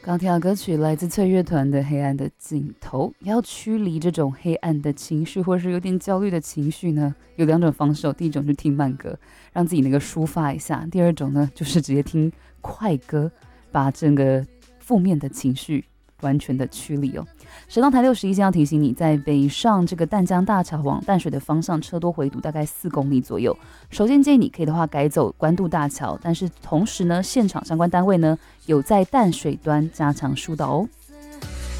刚听到歌曲来自翠乐团的《黑暗的尽头》，要驱离这种黑暗的情绪，或是有点焦虑的情绪呢，有两种方式。第一种是听慢歌，让自己能够抒发一下；第二种呢，就是直接听快歌，把整个负面的情绪完全的驱离哦。神浪台61先要提醒你，在北上这个淡江大桥往淡水的方向车多回堵，大概4公里左右。首先建议你可以的话改走关渡大桥，但是同时呢，现场相关单位呢有在淡水端加强疏导哦。